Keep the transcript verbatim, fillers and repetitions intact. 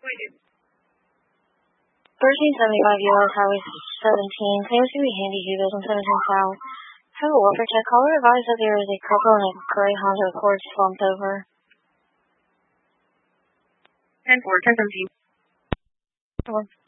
thirteen seventy-five U S Highway seventeen. Claims to be Handy Hughes on seventeen South. Have a welfare check. Caller advised that there is a couple in a gray Honda Accord slumped over. ten four, ten seventeen.